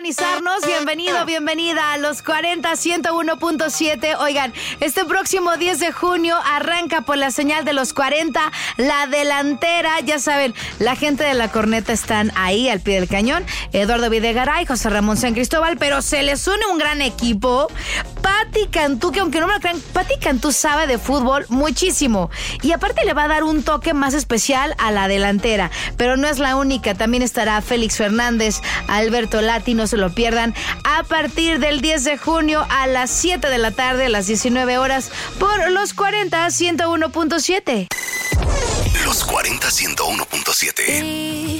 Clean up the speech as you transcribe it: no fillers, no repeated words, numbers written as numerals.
sintonizarnos, bienvenida a los 40 101.7. Oigan, este próximo 10 de junio arranca por la señal de los 40, la delantera. Ya saben, la gente de La Corneta están ahí al pie del cañón. Eduardo Videgaray, José Ramón San Cristóbal, pero se les une un gran equipo. Pati Cantú, que aunque no me lo crean, Pati Cantú sabe de fútbol muchísimo. Y aparte le va a dar un toque más especial a la delantera. Pero no es la única, también estará Félix Fernández, Alberto Lati, no se lo pierdan. A partir del 10 de junio a las 7 de la tarde, a las 19 horas, por los 40 101.7. Los 40 101.7.